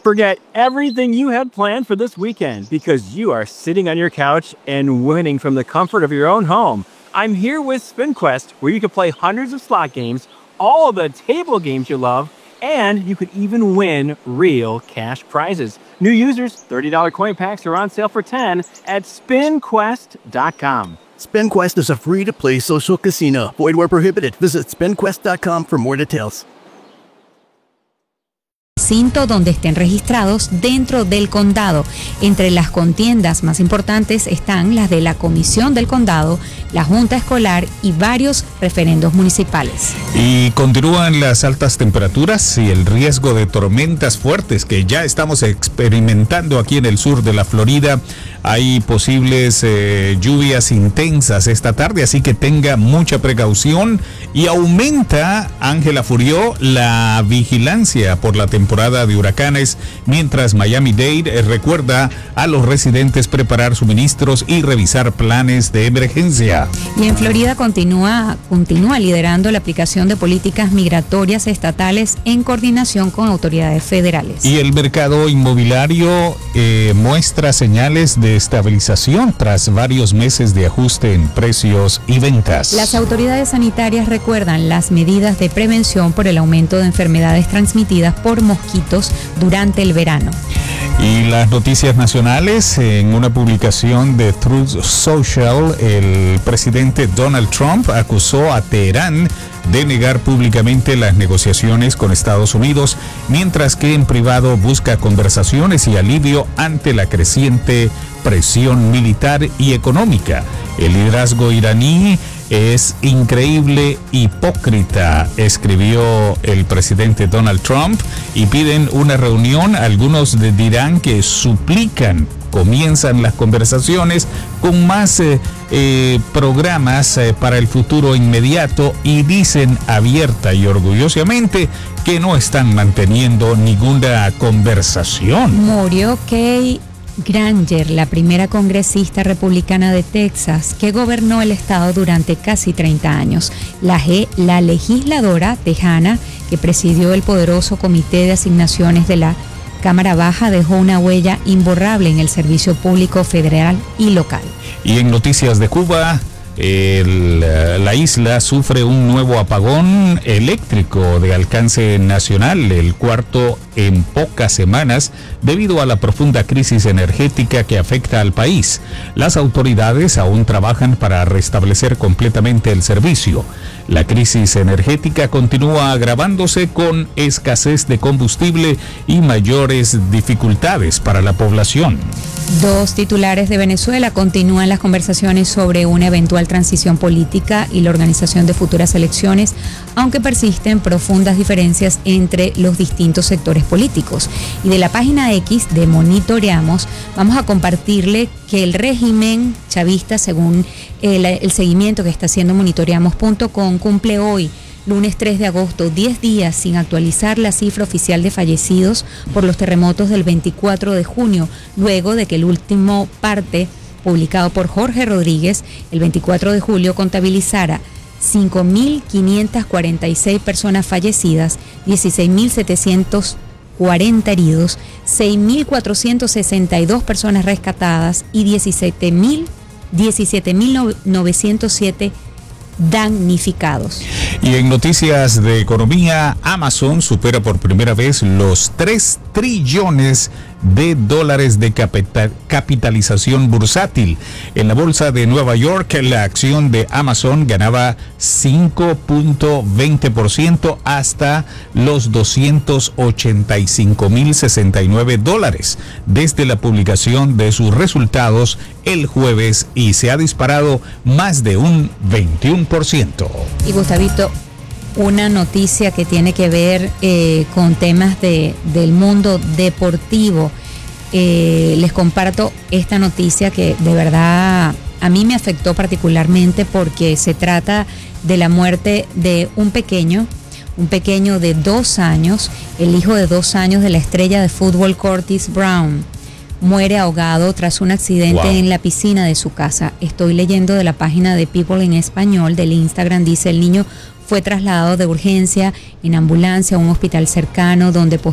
Forget everything you had planned for this weekend because you are sitting on your couch and winning from the comfort of your own home. I'm here with SpinQuest, where you can play hundreds of slot games, all of the table games you love, and you could even win real cash prizes. New users, $30 coin packs are on sale for $10 at SpinQuest.com. SpinQuest is a free-to-play social casino. Void where prohibited. Visit SpinQuest.com for more details. Donde estén registrados dentro del condado. Entre las contiendas más importantes están las de la Comisión del Condado, la Junta Escolar y varios referendos municipales. Y continúan las altas temperaturas y el riesgo de tormentas fuertes que ya estamos experimentando aquí en el sur de la Florida. Hay posibles lluvias intensas esta tarde, así que tenga mucha precaución. Y aumenta, Ángela Furió, la vigilancia por la temporada de huracanes, mientras Miami-Dade recuerda a los residentes preparar suministros y revisar planes de emergencia. Y en Florida continúa liderando la aplicación de políticas migratorias estatales en coordinación con autoridades federales. Y el mercado inmobiliario muestra señales de estabilización tras varios meses de ajuste en precios y ventas. Las autoridades sanitarias recuerdan las medidas de prevención por el aumento de enfermedades transmitidas por mosquitos durante el verano. Y las noticias nacionales, en una publicación de Truth Social, el presidente Donald Trump acusó a Teherán de negar públicamente las negociaciones con Estados Unidos, mientras que en privado busca conversaciones y alivio ante la creciente presión militar y económica. El liderazgo iraní es increíble, hipócrita, escribió el presidente Donald Trump, y piden una reunión. Algunos dirán que suplican. Comienzan las conversaciones con más programas para el futuro inmediato, y dicen abierta y orgullosamente que no están manteniendo ninguna conversación. Murió Kay Granger, la primera congresista republicana de Texas que gobernó el estado durante casi 30 años. La legisladora tejana que presidió el poderoso comité de asignaciones de la Cámara Baja dejó una huella imborrable en el servicio público federal y local. Y en noticias de Cuba, la isla sufre un nuevo apagón eléctrico de alcance nacional, el cuarto en pocas semanas, debido a la profunda crisis energética que afecta al país. Las autoridades aún trabajan para restablecer completamente el servicio. La crisis energética continúa agravándose con escasez de combustible y mayores dificultades para la población. Dos titulares de Venezuela continúan las conversaciones sobre una eventual transición política y la organización de futuras elecciones, aunque persisten profundas diferencias entre los distintos sectores políticos. Y de la página X de Monitoreamos, vamos a compartirle que el régimen chavista, según el seguimiento que está haciendo monitoreamos.com, cumple hoy, lunes 3 de agosto, 10 días sin actualizar la cifra oficial de fallecidos por los terremotos del 24 de junio, luego de que el último parte, publicado por Jorge Rodríguez, el 24 de julio, contabilizara 5.546 personas fallecidas, 16.740 heridos, 6.462 personas rescatadas y 17.907 damnificados. Y en noticias de economía, Amazon supera por primera vez los 3 trillones de dólares de capitalización bursátil. En la bolsa de Nueva York, la acción de Amazon ganaba 5.20% hasta los $285.069 desde la publicación de sus resultados el jueves, y se ha disparado más de un 21%. Y Gustavito, una noticia que tiene que ver con temas del mundo deportivo. Les comparto esta noticia que de verdad a mí me afectó particularmente, porque se trata de la muerte de un pequeño de 2 años, el hijo de 2 años de la estrella de fútbol Curtis Brown. Muere ahogado tras un accidente en la piscina de su casa. Estoy leyendo de la página de People en español del Instagram. Dice: el niño fue trasladado de urgencia en ambulancia a un hospital cercano, donde